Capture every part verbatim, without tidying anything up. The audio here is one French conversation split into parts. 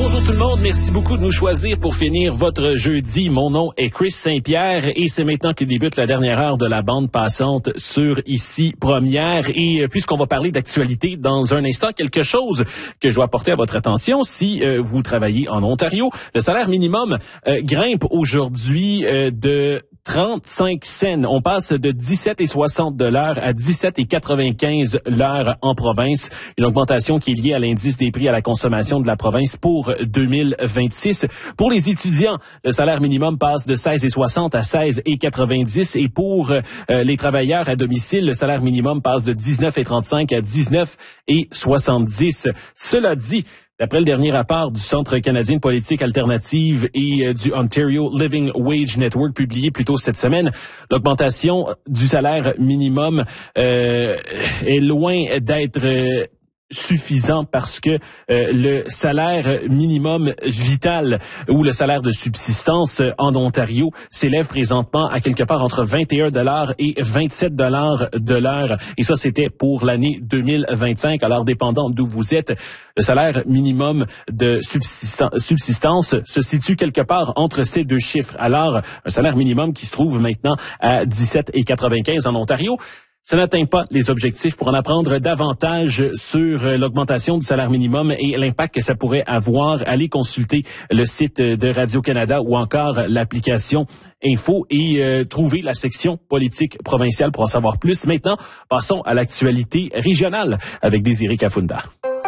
bonjour tout le monde. Merci beaucoup de nous choisir pour finir votre jeudi. Mon nom est Chris Saint-Pierre et c'est maintenant que débute la dernière heure de la bande passante sur Ici Première. Et puisqu'on va parler d'actualité dans un instant, quelque chose que je dois apporter à votre attention si euh, vous travaillez en Ontario. Le salaire minimum euh, grimpe aujourd'hui euh, de trente-cinq cents. On passe de dix-sept et soixante de l'heure à dix-sept et quatre-vingt-quinze l'heure en province. Une augmentation qui est liée à l'indice des prix à la consommation de la province pour deux mille vingt-six. Pour les étudiants, le salaire minimum passe de seize et soixante à seize et quatre-vingt-dix. Et pour euh, les travailleurs à domicile, le salaire minimum passe de dix-neuf et trente-cinq à dix-neuf et soixante-dix. Cela dit, d'après le dernier rapport du Centre canadien de politique alternative et euh, du Ontario Living Wage Network publié plus tôt cette semaine, l'augmentation du salaire minimum euh, est loin d'être euh, suffisant parce que euh, le salaire minimum vital ou le salaire de subsistance euh, en Ontario s'élève présentement à quelque part entre vingt et un dollars et vingt-sept dollars de l'heure. Et ça, c'était pour l'année deux mille vingt-cinq. Alors, dépendant d'où vous êtes, le salaire minimum de subsistance, subsistance se situe quelque part entre ces deux chiffres. Alors, un salaire minimum qui se trouve maintenant à dix-sept et quatre-vingt-quinze en Ontario, ça n'atteint pas les objectifs. Pour en apprendre davantage sur l'augmentation du salaire minimum et l'impact que ça pourrait avoir, allez consulter le site de Radio-Canada ou encore l'application Info et euh, trouver la section politique provinciale pour en savoir plus. Maintenant, passons à l'actualité régionale avec Désiré Kafunda.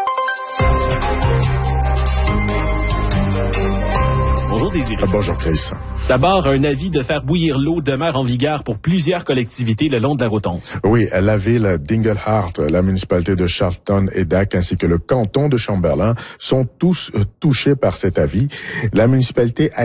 Bonjour Désiré. Bonjour Chris. D'abord, un avis de faire bouillir l'eau demeure en vigueur pour plusieurs collectivités le long de la route onze. Oui, la ville d'Inglehart, la municipalité de Charlton et Dac ainsi que le canton de Chamberlain sont tous touchés par cet avis. La municipalité a